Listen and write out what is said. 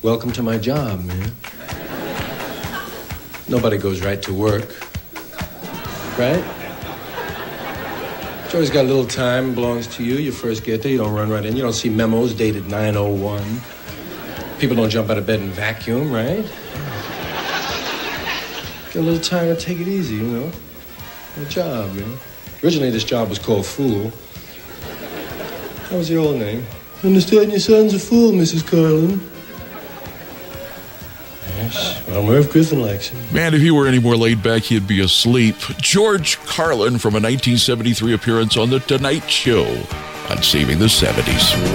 welcome to my job, man. Nobody goes right to work, right? It's always got a little time, belongs to you. You first get there, you don't run right in. You don't see memos dated 9:01. People don't jump out of bed and vacuum, right? Get a little time to take it easy, you know? Good job, man. Originally, this job was called Fool. That was the old name. Understand your son's a fool, Mrs. Carlin. Yes, well, Merv Griffin likes him. Man, if he were any more laid back, he'd be asleep. George Carlin from a 1973 appearance on The Tonight Show on Saving the 70s.